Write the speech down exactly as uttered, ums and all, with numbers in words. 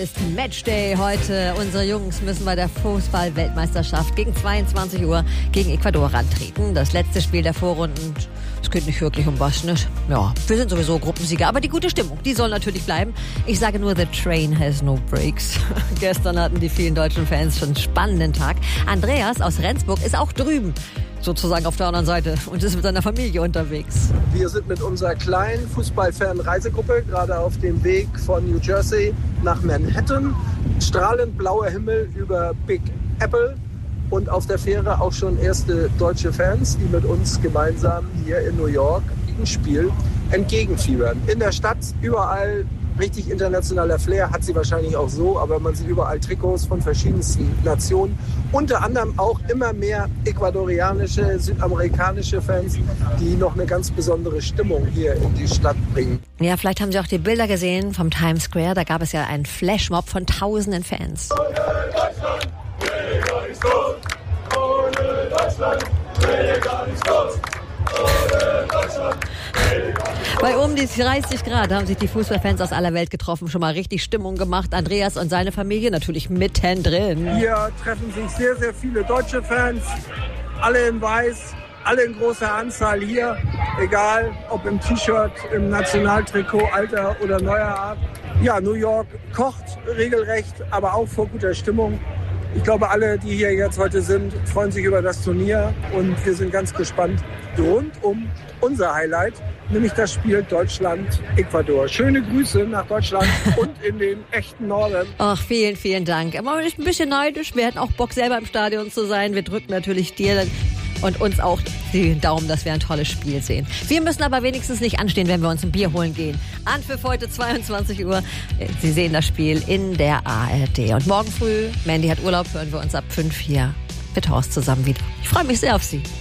Ist Matchday heute. Unsere Jungs müssen bei der Fußball-Weltmeisterschaft gegen zweiundzwanzig Uhr gegen Ecuador rantreten. Das letzte Spiel der Vorrunden. Es geht nicht wirklich um was, ne? Ja, wir sind sowieso Gruppensieger, aber die gute Stimmung, die soll natürlich bleiben. Ich sage nur, the train has no brakes. Gestern hatten die vielen deutschen Fans schon einen spannenden Tag. Andreas aus Rendsburg ist auch drüben, sozusagen auf der anderen Seite, und ist mit seiner Familie unterwegs. Wir sind mit unserer kleinen Fußballfan-Reisegruppe gerade auf dem Weg von New Jersey nach Manhattan. Strahlend blauer Himmel über Big Apple und auf der Fähre auch schon erste deutsche Fans, die mit uns gemeinsam hier in New York dem Spiel entgegenfiebern. In der Stadt überall richtig internationaler Flair, hat sie wahrscheinlich auch so, aber man sieht überall Trikots von verschiedensten Nationen. Unter anderem auch immer mehr ecuadorianische, südamerikanische Fans, die noch eine ganz besondere Stimmung hier in die Stadt bringen. Ja, vielleicht haben Sie auch die Bilder gesehen vom Times Square. Da gab es ja einen Flashmob von tausenden Fans. Ohne Deutschland will gar nichts los. Ohne Deutschland will gar nichts los. Ohne Deutschland. Bei um die dreißig Grad haben sich die Fußballfans aus aller Welt getroffen, schon mal richtig Stimmung gemacht. Andreas und seine Familie natürlich mittendrin. Hier treffen sich sehr, sehr viele deutsche Fans, alle in weiß, alle in großer Anzahl hier, egal ob im T-Shirt, im Nationaltrikot, alter oder neuer Art. Ja, New York kocht regelrecht, aber auch vor guter Stimmung. Ich glaube, alle, die hier jetzt heute sind, freuen sich über das Turnier und wir sind ganz gespannt rund um unser Highlight, nämlich das Spiel Deutschland-Ecuador. Schöne Grüße nach Deutschland und in den echten Norden. Ach, vielen, vielen Dank. Aber ich bin ein bisschen neidisch. Wir hätten auch Bock, selber im Stadion zu sein. Wir drücken natürlich dir und uns auch den Daumen, dass wir ein tolles Spiel sehen. Wir müssen aber wenigstens nicht anstehen, wenn wir uns ein Bier holen gehen. Anpfiff heute zweiundzwanzig Uhr. Sie sehen das Spiel in der A R D. Und morgen früh, Mandy hat Urlaub, hören wir uns ab fünf hier mit Horst zusammen wieder. Ich freue mich sehr auf Sie.